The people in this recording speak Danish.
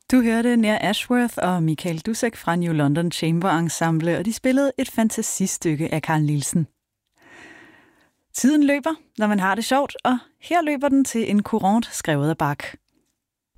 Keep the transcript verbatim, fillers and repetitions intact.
Du hørte Nær Ashworth og Michael Dusek fra New London Chamber Ensemble, og de spillede et fantasistykke af Carl Nielsen. Tiden løber, når man har det sjovt, og her løber den til en courant skrevet af Bach.